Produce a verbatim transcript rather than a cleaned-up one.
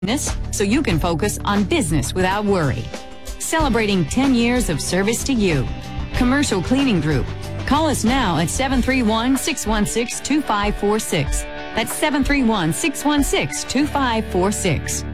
business so you can focus on business without worry. Celebrating ten years of service to you. Commercial Cleaning Group. Call us now at seven three one, six one six, two five four six. That's seven three one, six one six, two five four six.